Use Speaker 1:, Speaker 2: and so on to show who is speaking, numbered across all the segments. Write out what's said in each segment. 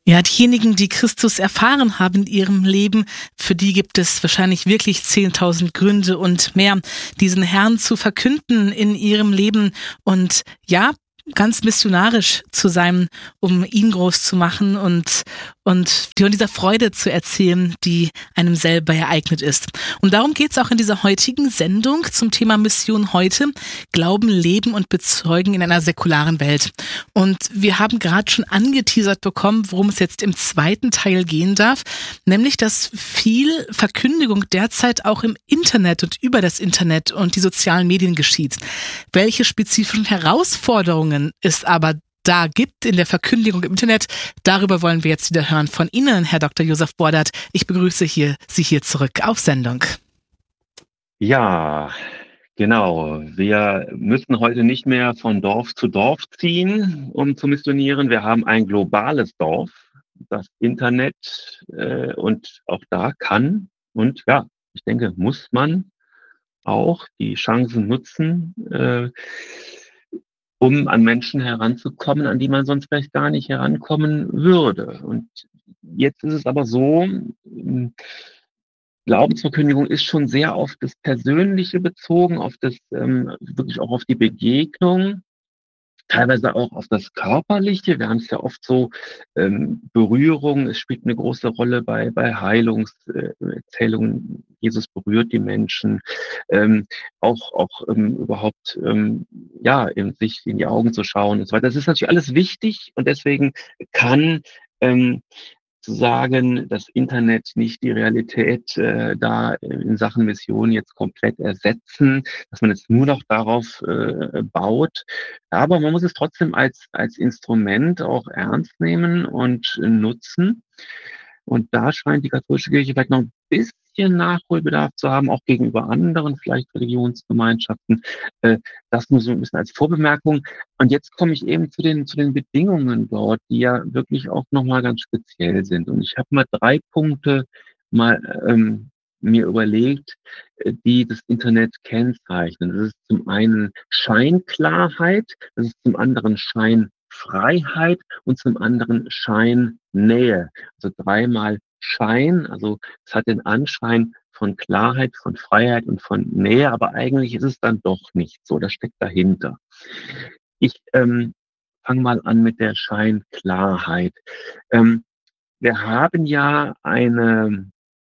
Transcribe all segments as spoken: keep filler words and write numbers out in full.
Speaker 1: Ja, diejenigen, die Christus erfahren haben in ihrem Leben, für die gibt es wahrscheinlich wirklich zehntausend Gründe und mehr, diesen Herrn zu verkünden in ihrem Leben und ja, ganz missionarisch zu sein, um ihn groß zu machen und und von dieser Freude zu erzählen, die einem selber ereignet ist. Und darum geht es auch in dieser heutigen Sendung zum Thema Mission heute, Glauben, Leben und Bezeugen in einer säkularen Welt. Und wir haben gerade schon angeteasert bekommen, worum es jetzt im zweiten Teil gehen darf, nämlich, dass viel Verkündigung derzeit auch im Internet und über das Internet und die sozialen Medien geschieht. Welche spezifischen Herausforderungen es aber da gibt in der Verkündigung im Internet, darüber wollen wir jetzt wieder hören von Ihnen, Herr Doktor Josef Bordert. Ich begrüße hier, Sie hier zurück auf Sendung.
Speaker 2: Ja, genau. Wir müssen heute nicht mehr von Dorf zu Dorf ziehen, um zu missionieren. Wir haben ein globales Dorf, das Internet, äh, und auch da kann und ja, ich denke, muss man auch die Chancen nutzen, äh, um an Menschen heranzukommen, an die man sonst vielleicht gar nicht herankommen würde. Und jetzt ist es aber so, Glaubensverkündigung ist schon sehr auf das Persönliche bezogen, auf das ähm, wirklich auch auf die Begegnung, teilweise auch auf das Körperliche. Wir haben es ja oft so, ähm, Berührung, es spielt eine große Rolle bei bei Heilungserzählungen. Jesus berührt die Menschen, ähm, auch auch ähm, überhaupt ähm, ja, in sich in die Augen zu schauen und so weiter. Das ist natürlich alles wichtig und deswegen kann ähm, zu sagen, das Internet nicht die Realität äh, da in Sachen Mission jetzt komplett ersetzen, dass man jetzt nur noch darauf äh, baut. Aber man muss es trotzdem als, als Instrument auch ernst nehmen und nutzen. Und da scheint die katholische Kirche vielleicht noch ein bisschen Nachholbedarf zu haben, auch gegenüber anderen vielleicht Religionsgemeinschaften. Äh, das nur so ein bisschen als Vorbemerkung. Und jetzt komme ich eben zu den, zu den Bedingungen dort, die ja wirklich auch nochmal ganz speziell sind. Und ich habe mal drei Punkte mal ähm, mir überlegt, äh, die das Internet kennzeichnen. Das ist zum einen Scheinklarheit, das ist zum anderen Scheinfreiheit und zum anderen Scheinnähe. Also dreimal Schein, also es hat den Anschein von Klarheit, von Freiheit und von Nähe, aber eigentlich ist es dann doch nicht so. Das steckt dahinter. Ich ähm, fange mal an mit der Scheinklarheit. Ähm, wir haben ja eine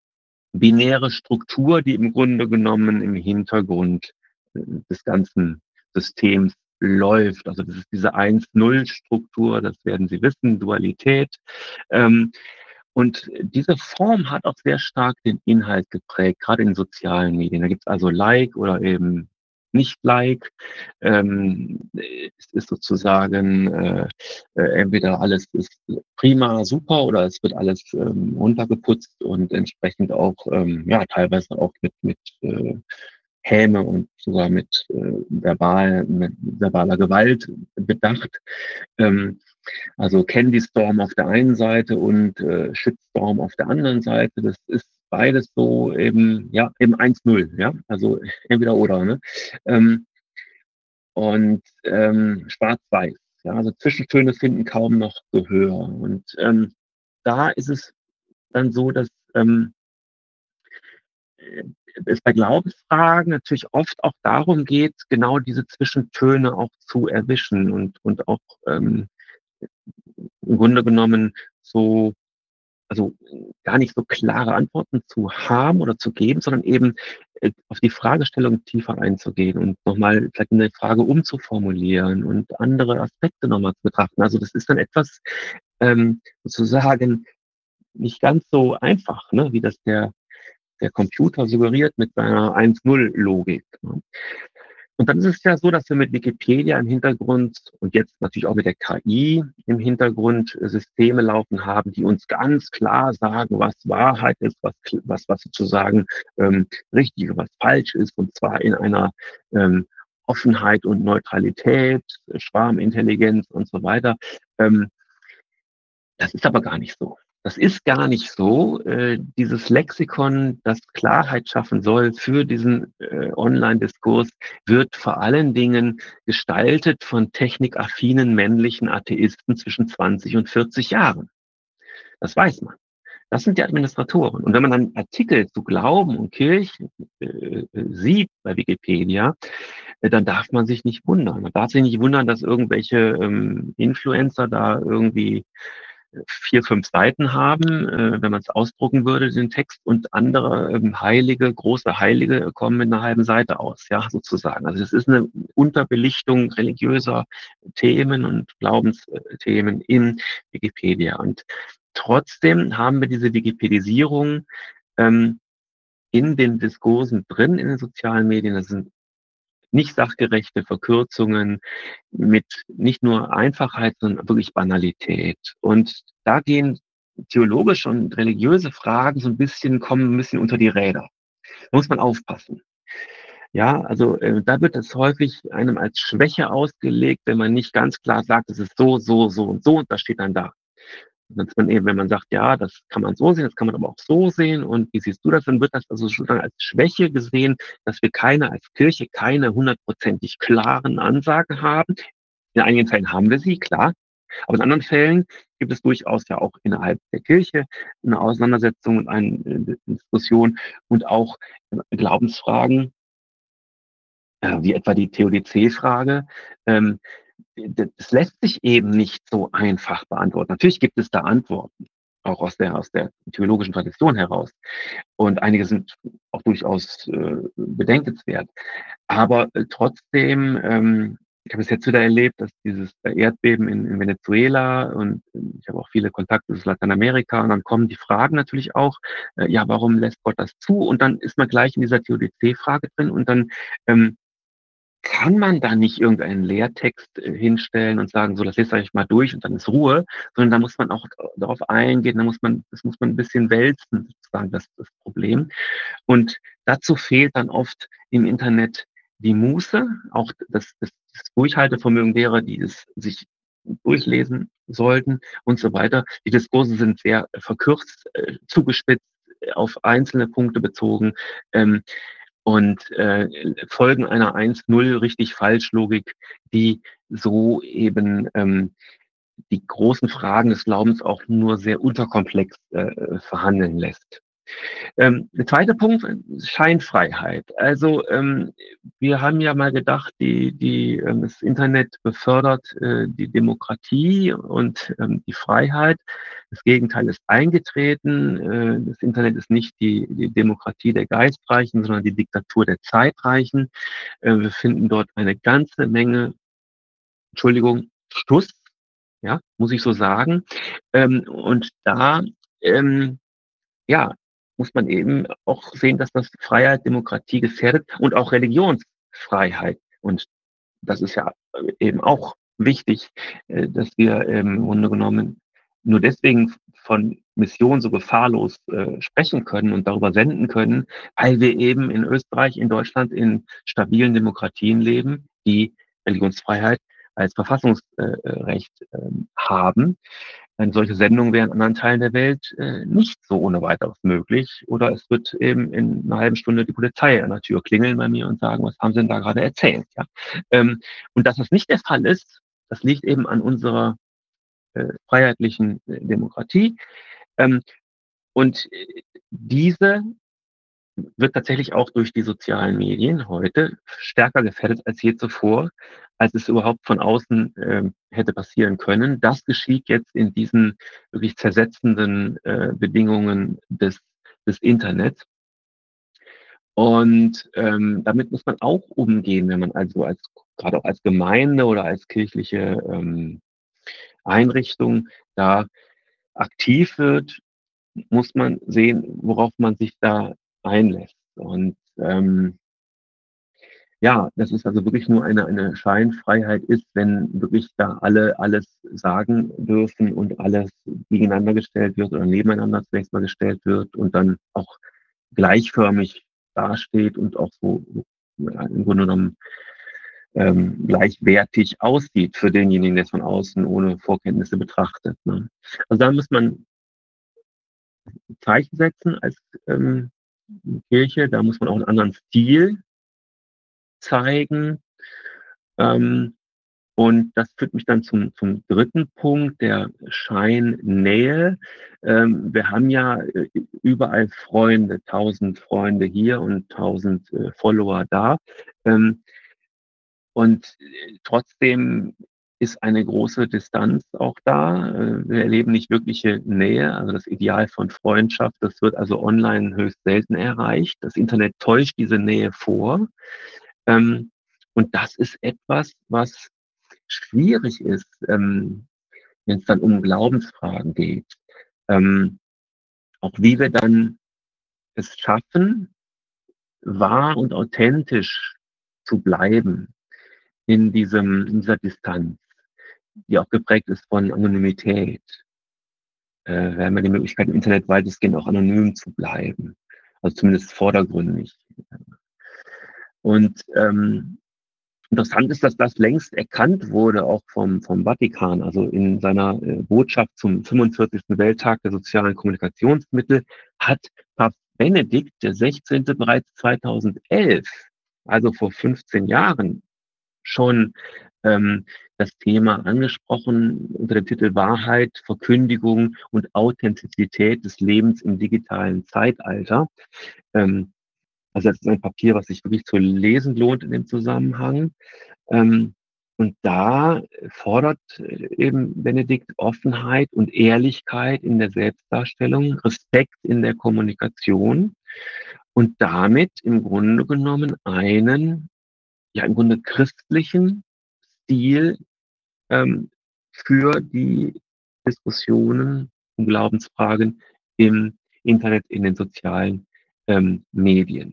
Speaker 2: binäre Struktur, die im Grunde genommen im Hintergrund äh, des ganzen Systems läuft. Also das ist diese eins-null-Struktur, das werden Sie wissen, Dualität. Ähm, und diese Form hat auch sehr stark den Inhalt geprägt, gerade in sozialen Medien. Da gibt es also Like oder eben nicht Like. Ähm, es ist sozusagen äh, äh, entweder alles ist prima, super oder es wird alles ähm, runtergeputzt und entsprechend auch ähm, ja teilweise auch mit mit äh, Häme und sogar mit äh, verbal mit verbaler Gewalt bedacht. Ähm, also Candy Storm auf der einen Seite und äh, Shitstorm auf der anderen Seite. Das ist beides so eben, ja, eben eins null, ja, also entweder oder, ne? Ähm, und ähm, schwarz-weiß, ja, also Zwischentöne finden kaum noch Gehör. Und ähm, da ist es dann so, dass ähm, es bei Glaubensfragen natürlich oft auch darum geht, genau diese Zwischentöne auch zu erwischen und, und auch ähm, im Grunde genommen so, also gar nicht so klare Antworten zu haben oder zu geben, sondern eben äh, auf die Fragestellung tiefer einzugehen und nochmal vielleicht eine Frage umzuformulieren und andere Aspekte nochmal zu betrachten. Also das ist dann etwas ähm, sozusagen nicht ganz so einfach, ne, wie das der, der Computer suggeriert mit seiner eins-null-Logik. Ne? Und dann ist es ja so, dass wir mit Wikipedia im Hintergrund und jetzt natürlich auch mit der K I im Hintergrund Systeme laufen haben, die uns ganz klar sagen, was Wahrheit ist, was, was, was sozusagen ähm, richtig und was falsch ist, und zwar in einer ähm, Offenheit und Neutralität, Schwarmintelligenz und so weiter. Ähm, das ist aber gar nicht so. Das ist gar nicht so. Äh, dieses Lexikon, das Klarheit schaffen soll für diesen äh, Online-Diskurs, wird vor allen Dingen gestaltet von technikaffinen männlichen Atheisten zwischen zwanzig und vierzig Jahren. Das weiß man. Das sind die Administratoren. Und wenn man dann Artikel zu Glauben und Kirche äh, sieht bei Wikipedia, äh, dann darf man sich nicht wundern. Man darf sich nicht wundern, dass irgendwelche ähm, Influencer da irgendwie vier, fünf Seiten haben, äh, wenn man es ausdrucken würde, den Text, und andere ähm, Heilige, große Heilige kommen mit einer halben Seite aus, ja, sozusagen. Also es ist eine Unterbelichtung religiöser Themen und Glaubensthemen in Wikipedia. Und trotzdem haben wir diese Wikipedisierung ähm, in den Diskursen drin, in den sozialen Medien. Das sind nicht sachgerechte Verkürzungen mit nicht nur Einfachheit, sondern wirklich Banalität. Und da gehen theologische und religiöse Fragen so ein bisschen, kommen ein bisschen unter die Räder. Da muss man aufpassen. Ja, also äh, da wird es häufig einem als Schwäche ausgelegt, wenn man nicht ganz klar sagt, es ist so, so, so und so, und das steht dann da. Dass man eben, wenn man sagt, ja, das kann man so sehen, das kann man aber auch so sehen, und wie siehst du das, dann wird das also schon als Schwäche gesehen, dass wir keine, als Kirche keine hundertprozentig klaren Ansagen haben. In einigen Fällen haben wir sie, klar, aber in anderen Fällen gibt es durchaus ja auch innerhalb der Kirche eine Auseinandersetzung und eine äh, Diskussion und auch äh, Glaubensfragen, äh, wie etwa die Theodizee-Frage. Ähm, das lässt sich eben nicht so einfach beantworten. Natürlich gibt es da Antworten, auch aus der, aus der theologischen Tradition heraus. Und einige sind auch durchaus äh, bedenkenswert. Aber äh, trotzdem, ähm, ich habe es jetzt wieder erlebt, dass dieses Erdbeben in, in Venezuela, und äh, ich habe auch viele Kontakte aus Lateinamerika, und dann kommen die Fragen natürlich auch, äh, ja, warum lässt Gott das zu? Und dann ist man gleich in dieser Theodizee-Frage drin, und dann ähm, kann man da nicht irgendeinen Lehrtext äh, hinstellen und sagen, so, das lest euch mal durch und dann ist Ruhe, sondern da muss man auch darauf eingehen, da muss man, das muss man ein bisschen wälzen, sozusagen, das ist das Problem. Und dazu fehlt dann oft im Internet die Muße, auch das, das, das Durchhaltevermögen derer, die es sich durchlesen sollten und so weiter. Die Diskurse sind sehr verkürzt, äh, zugespitzt, äh, auf einzelne Punkte bezogen. Ähm, und äh, folgen einer eins null richtig falsch Logik, die so eben ähm, die großen Fragen des Glaubens auch nur sehr unterkomplex äh, verhandeln lässt. Ähm, der zweite Punkt, Scheinfreiheit. Also ähm, wir haben ja mal gedacht, die, die, ähm, das Internet befördert äh, die Demokratie und ähm, die Freiheit. Das Gegenteil ist eingetreten. Äh, das Internet ist nicht die, die Demokratie der Geistreichen, sondern die Diktatur der Zeitreichen. Äh, wir finden dort eine ganze Menge, Entschuldigung, Stuss, ja, muss ich so sagen. Ähm, und da ähm, ja, muss man eben auch sehen, dass das Freiheit, Demokratie gefährdet und auch Religionsfreiheit. Und das ist ja eben auch wichtig, äh, dass wir ähm, im Grunde genommen nur deswegen von Mission so gefahrlos äh, sprechen können und darüber senden können, weil wir eben in Österreich, in Deutschland in stabilen Demokratien leben, die Religionsfreiheit als Verfassungsrecht äh, haben. Eine solche Sendung wäre in anderen Teilen der Welt äh, nicht so ohne weiteres möglich. Oder es wird eben in einer halben Stunde die Polizei an der Tür klingeln bei mir und sagen, was haben Sie denn da gerade erzählt? Ja? Ähm, und dass das nicht der Fall ist, das liegt eben an unserer äh, freiheitlichen äh, Demokratie. Ähm, und äh, diese wird tatsächlich auch durch die sozialen Medien heute stärker gefährdet als je zuvor, als es überhaupt von außen äh, hätte passieren können. Das geschieht jetzt in diesen wirklich zersetzenden äh, Bedingungen des, des Internets. Und ähm, damit muss man auch umgehen, wenn man also als gerade auch als Gemeinde oder als kirchliche ähm, Einrichtung da aktiv wird, muss man sehen, worauf man sich da einlässt. Und ähm, ja, das ist also wirklich nur eine, eine Scheinfreiheit ist, wenn wirklich da alle alles sagen dürfen und alles gegeneinander gestellt wird oder nebeneinander zunächst mal gestellt wird und dann auch gleichförmig dasteht und auch so ja, im Grunde genommen ähm, gleichwertig aussieht für denjenigen, der es von außen ohne Vorkenntnisse betrachtet. Ne? Also da muss man Zeichen setzen als ähm, Kirche, da muss man auch einen anderen Stil zeigen. Ähm, Und das führt mich dann zum, zum dritten Punkt, der Scheinnähe. Ähm, wir haben ja äh, überall Freunde, tausend Freunde hier und tausend äh, Follower da. Ähm, und äh, trotzdem ist eine große Distanz auch da. Äh, wir erleben nicht wirkliche Nähe, also das Ideal von Freundschaft. Das wird also online höchst selten erreicht. Das Internet täuscht diese Nähe vor. Ähm, und das ist etwas, was schwierig ist, ähm, wenn es dann um Glaubensfragen geht. Ähm, auch wie wir dann es schaffen, wahr und authentisch zu bleiben in diesem, in dieser Distanz, die auch geprägt ist von Anonymität. Äh, wir haben ja die Möglichkeit, im Internet weitestgehend auch anonym zu bleiben. Also zumindest vordergründig. Und ähm, interessant ist, dass das längst erkannt wurde, auch vom, vom Vatikan. Also in seiner äh, Botschaft zum fünfundvierzigsten Welttag der sozialen Kommunikationsmittel hat Papst Benedikt der Sechzehnte bereits zweitausendelf, also vor fünfzehn Jahren, schon ähm, das Thema angesprochen unter dem Titel Wahrheit, Verkündigung und Authentizität des Lebens im digitalen Zeitalter. Ähm, also das ist ein Papier, was sich wirklich zu lesen lohnt in dem Zusammenhang. Ähm, und da fordert eben Benedikt Offenheit und Ehrlichkeit in der Selbstdarstellung, Respekt in der Kommunikation und damit im Grunde genommen einen, ja im Grunde christlichen Stil ähm, für die Diskussionen und Glaubensfragen im Internet, in den sozialen ähm, Medien.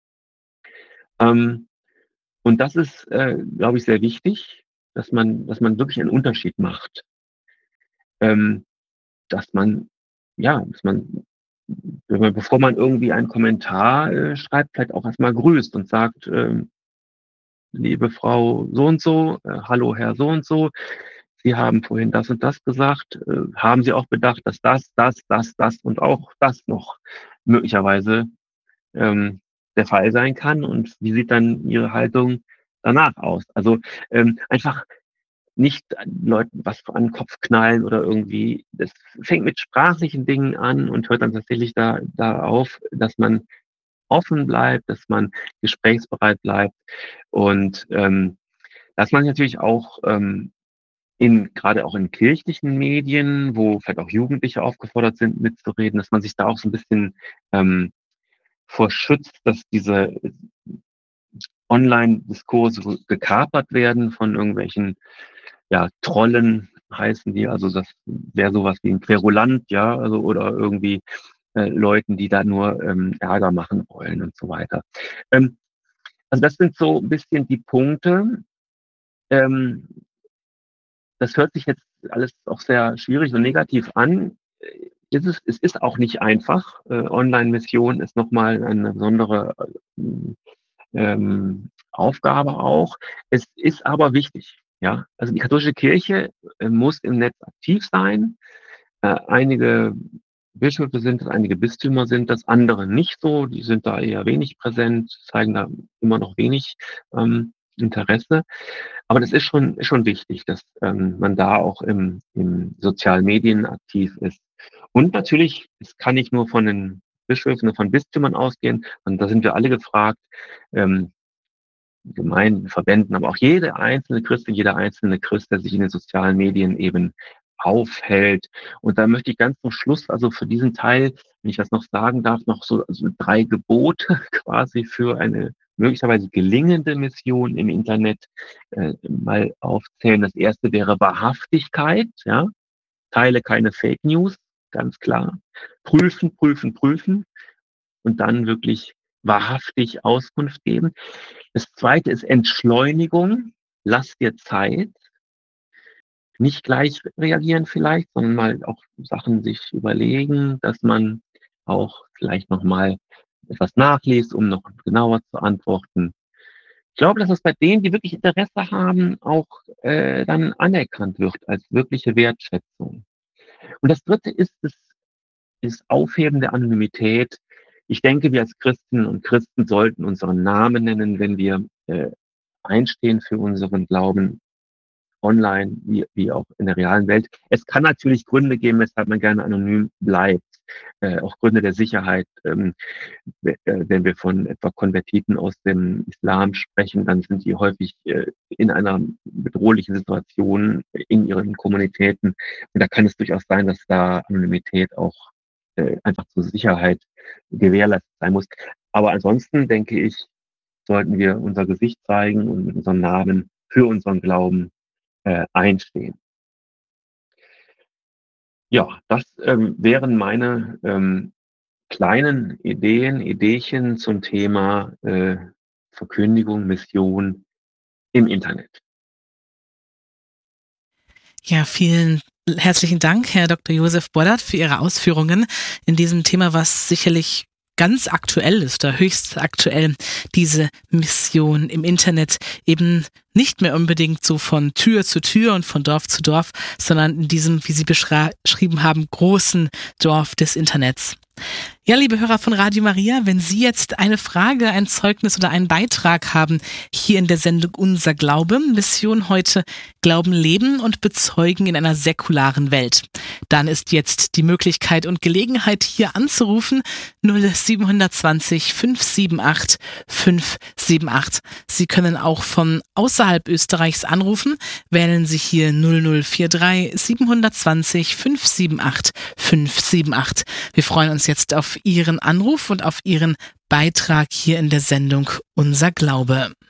Speaker 2: Ähm, und das ist, äh, glaube ich, sehr wichtig, dass man, dass man wirklich einen Unterschied macht. Ähm, dass man, ja, dass man, wenn man, bevor man irgendwie einen Kommentar äh, schreibt, vielleicht auch erstmal grüßt und sagt, ähm, liebe Frau so und so, äh, hallo Herr so und so, Sie haben vorhin das und das gesagt. Äh, haben Sie auch bedacht, dass das, das, das, das und auch das noch möglicherweise ähm, der Fall sein kann? Und wie sieht dann Ihre Haltung danach aus? Also ähm, einfach nicht Leuten was an den Kopf knallen oder irgendwie. Das fängt mit sprachlichen Dingen an und hört dann tatsächlich da, da auf, dass man offen bleibt, dass man gesprächsbereit bleibt und ähm, dass man natürlich auch ähm, in, gerade auch in kirchlichen Medien, wo vielleicht auch Jugendliche aufgefordert sind, mitzureden, dass man sich da auch so ein bisschen ähm, vor schützt, dass diese Online-Diskurse gekapert werden von irgendwelchen, ja, Trollen heißen die. Also das wäre sowas wie ein Querulant, ja, also oder irgendwie äh, Leuten, die da nur ähm, Ärger machen wollen und so weiter. Ähm, also das sind so ein bisschen die Punkte. Ähm, das hört sich jetzt alles auch sehr schwierig und negativ an. Äh, Ist es, es ist auch nicht einfach. Äh, Online-Mission ist nochmal eine besondere äh, ähm, Aufgabe auch. Es ist aber wichtig. Ja, also die katholische Kirche äh, muss im Netz aktiv sein. Äh, einige Bischöfe sind das, einige Bistümer sind das, andere nicht so. Die sind da eher wenig präsent, zeigen da immer noch wenig ähm, Interesse. Aber das ist schon, ist schon wichtig, dass ähm, man da auch im, im sozialen Medien aktiv ist. Und natürlich, es kann nicht nur von den Bischöfen und von Bistümern ausgehen, und da sind wir alle gefragt, ähm, Gemeinden, Verbänden, aber auch jede einzelne Christin, jeder einzelne Christ, der sich in den sozialen Medien eben aufhält. Und da möchte ich ganz zum Schluss, also für diesen Teil, wenn ich das noch sagen darf, noch so also drei Gebote quasi für eine möglicherweise gelingende Mission im Internet äh, mal aufzählen. Das erste wäre Wahrhaftigkeit, ja. Teile keine Fake News, ganz klar. Prüfen, prüfen, prüfen und dann wirklich wahrhaftig Auskunft geben. Das zweite ist Entschleunigung. Lass dir Zeit. Nicht gleich reagieren vielleicht, sondern mal auch Sachen sich überlegen, dass man auch vielleicht nochmal etwas nachliest, um noch genauer zu antworten. Ich glaube, dass das bei denen, die wirklich Interesse haben, auch äh, dann anerkannt wird als wirkliche Wertschätzung. Und das dritte ist das ist Aufheben der Anonymität. Ich denke, wir als Christen und Christen sollten unseren Namen nennen, wenn wir äh, einstehen für unseren Glauben. online wie, wie auch in der realen Welt. Es kann natürlich Gründe geben, weshalb man gerne anonym bleibt. Äh, auch Gründe der Sicherheit. Ähm, w- äh, wenn wir von etwa Konvertiten aus dem Islam sprechen, dann sind die häufig äh, in einer bedrohlichen Situation in ihren Kommunitäten. Und da kann es durchaus sein, dass da Anonymität auch äh, einfach zur Sicherheit gewährleistet sein muss. Aber ansonsten denke ich, sollten wir unser Gesicht zeigen und mit unserem Namen für unseren Glauben äh, einstehen. Ja, das ähm, wären meine ähm, kleinen Ideen, Ideechen zum Thema äh, Verkündigung, Mission im Internet.
Speaker 1: Ja, vielen herzlichen Dank, Herr Doktor Josef Bollert, für Ihre Ausführungen in diesem Thema, was sicherlich ganz aktuell ist oder höchst aktuell, diese Mission im Internet eben nicht mehr unbedingt so von Tür zu Tür und von Dorf zu Dorf, sondern in diesem, wie Sie beschrieben haben, großen Dorf des Internets. Ja, liebe Hörer von Radio Maria, wenn Sie jetzt eine Frage, ein Zeugnis oder einen Beitrag haben, hier in der Sendung Unser Glaube, Mission heute, Glauben leben und bezeugen in einer säkularen Welt, dann ist jetzt die Möglichkeit und Gelegenheit, hier anzurufen, null sieben zwei null fünf sieben acht fünf sieben acht. Sie können auch von außerhalb Österreichs anrufen, wählen Sie hier null null vier drei sieben zwei null fünf sieben acht fünf sieben acht. Wir freuen uns jetzt auf Ihren Anruf und auf Ihren Beitrag hier in der Sendung Unser Glaube.